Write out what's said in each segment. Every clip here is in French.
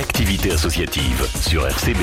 l'activité associative sur RCB.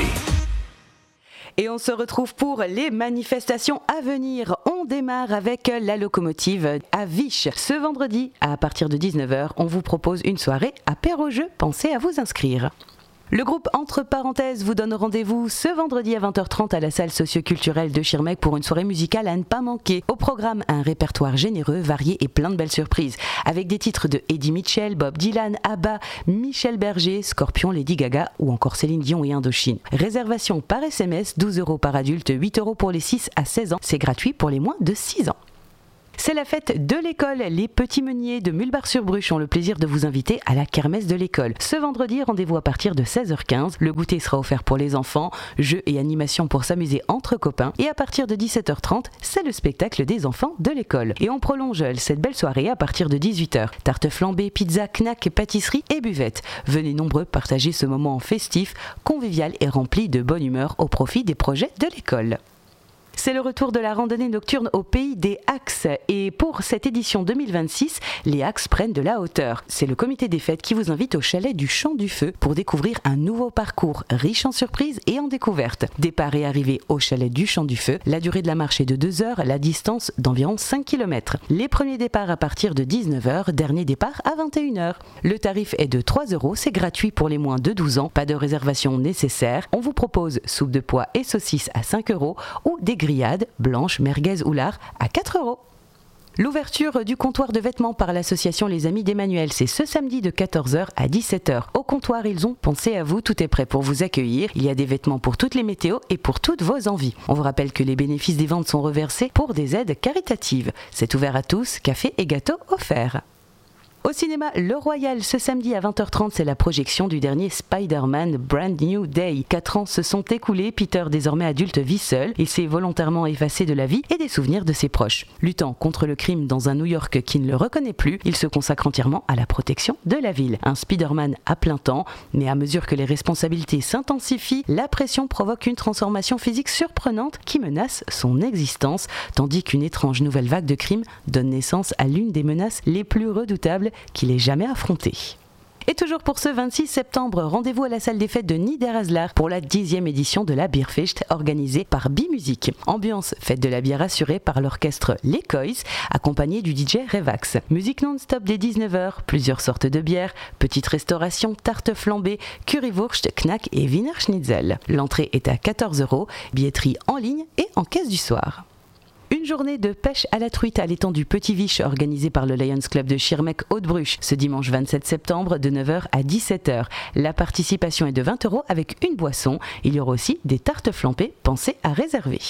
Et on se retrouve pour les manifestations à venir. On démarre avec la locomotive à Viche. Ce vendredi, à partir de 19h, on vous propose une soirée apéro-jeu. Pensez à vous inscrire. Le groupe Entre Parenthèses vous donne rendez-vous ce vendredi à 20h30 à la salle socioculturelle de Schirmeck pour une soirée musicale à ne pas manquer. Au programme, un répertoire généreux, varié et plein de belles surprises. Avec des titres de Eddie Mitchell, Bob Dylan, ABBA, Michel Berger, Scorpion, Lady Gaga ou encore Céline Dion et Indochine. Réservation par SMS, 12 € par adulte, 8 € pour les 6 à 16 ans. C'est gratuit pour les moins de 6 ans. C'est la fête de l'école. Les petits meuniers de Mulbar-sur-Bruche ont le plaisir de vous inviter à la kermesse de l'école. Ce vendredi, rendez-vous à partir de 16h15. Le goûter sera offert pour les enfants, jeux et animations pour s'amuser entre copains. Et à partir de 17h30, c'est le spectacle des enfants de l'école. Et on prolonge cette belle soirée à partir de 18h. Tarte flambée, pizza, knack, pâtisserie et buvette. Venez nombreux partager ce moment festif, convivial et rempli de bonne humeur au profit des projets de l'école. C'est le retour de la randonnée nocturne au pays des Axes et pour cette édition 2026, les Axes prennent de la hauteur. C'est le comité des fêtes qui vous invite au chalet du Champ du Feu pour découvrir un nouveau parcours riche en surprises et en découvertes. Départ et arrivée au chalet du Champ du Feu, la durée de la marche est de 2 heures, la distance d'environ 5 km. Les premiers départs à partir de 19h, dernier départ à 21h. Le tarif est de 3 €, c'est gratuit pour les moins de 12 ans, pas de réservation nécessaire. On vous propose soupe de pois et saucisses à 5 € ou des grillades, blanches, merguez ou lard à 4 €. L'ouverture du comptoir de vêtements par l'association Les Amis d'Emmanuel, c'est ce samedi de 14h à 17h. Au comptoir, ils ont pensé à vous, tout est prêt pour vous accueillir. Il y a des vêtements pour toutes les météos et pour toutes vos envies. On vous rappelle que les bénéfices des ventes sont reversés pour des aides caritatives. C'est ouvert à tous, café et gâteaux offerts. Au cinéma Le Royal, ce samedi à 20h30, c'est la projection du dernier Spider-Man Brand New Day. 4 ans se sont écoulés, Peter, désormais adulte, vit seul. Il s'est volontairement effacé de la vie et des souvenirs de ses proches. Luttant contre le crime dans un New York qui ne le reconnaît plus, il se consacre entièrement à la protection de la ville. Un Spider-Man à plein temps, mais à mesure que les responsabilités s'intensifient, la pression provoque une transformation physique surprenante qui menace son existence, tandis qu'une étrange nouvelle vague de crimes donne naissance à l'une des menaces les plus redoutables qu'il ait jamais affronté. Et toujours pour ce 26 septembre, rendez-vous à la salle des fêtes de Niederhaslar pour la 10e édition de la Bierfest organisée par Bimusique. Ambiance fête de la bière assurée par l'orchestre Les Coys, accompagné du DJ Revax. Musique non-stop dès 19h, plusieurs sortes de bières, petite restauration, tarte flambée, currywurst, knack et Wiener Schnitzel. L'entrée est à 14 €, billetterie en ligne et en caisse du soir. Une journée de pêche à la truite à l'étang du Petit Viche organisée par le Lions Club de Schirmeck Haute-Bruche ce dimanche 27 septembre de 9h à 17h. La participation est de 20 € avec une boisson. Il y aura aussi des tartes flambées, pensez à réserver.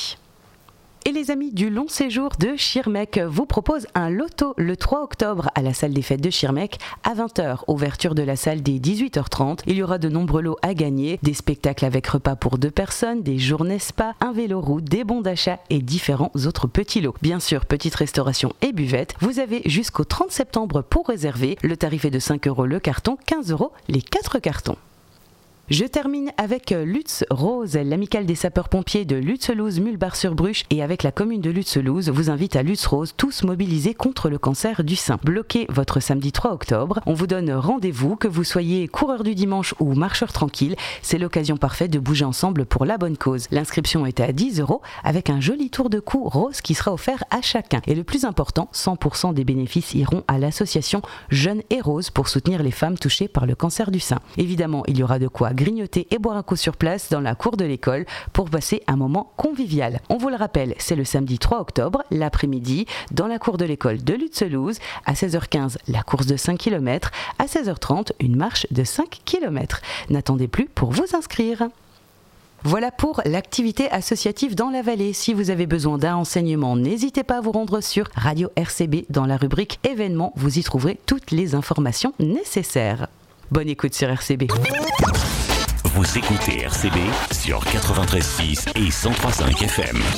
Et les amis du long séjour de Schirmeck vous proposent un loto le 3 octobre à la salle des fêtes de Schirmeck à 20h. Ouverture de la salle dès 18h30. Il y aura de nombreux lots à gagner, des spectacles avec repas pour 2 personnes, des journées spa, un vélo route, des bons d'achat et différents autres petits lots. Bien sûr, petite restauration et buvette. Vous avez jusqu'au 30 septembre pour réserver. Le tarif est de 5 € le carton, 15 € les 4 cartons. Je termine avec Lutz Rose, l'amicale des sapeurs-pompiers de Lutzelouse-Mulbar-sur-Bruche et avec la commune de Lutzelouse vous invite à Lutz Rose, tous mobilisés contre le cancer du sein. Bloquez votre samedi 3 octobre. On vous donne rendez-vous, que vous soyez coureur du dimanche ou marcheur tranquille. C'est l'occasion parfaite de bouger ensemble pour la bonne cause. L'inscription est à 10 € avec un joli tour de cou rose qui sera offert à chacun. Et le plus important, 100% des bénéfices iront à l'association Jeunes et Roses pour soutenir les femmes touchées par le cancer du sein. Évidemment, il y aura de quoi grignoter et boire un coup sur place dans la cour de l'école pour passer un moment convivial. On vous le rappelle, c'est le samedi 3 octobre, l'après-midi, dans la cour de l'école de Lutzelouse. À 16h15, la course de 5 km. À 16h30, une marche de 5 km. N'attendez plus pour vous inscrire. Voilà pour l'activité associative dans la vallée. Si vous avez besoin d'un renseignement, n'hésitez pas à vous rendre sur Radio RCB dans la rubrique événements. Vous y trouverez toutes les informations nécessaires. Bonne écoute sur RCB. Vous écoutez RCB sur 93.6 et 103.5 FM.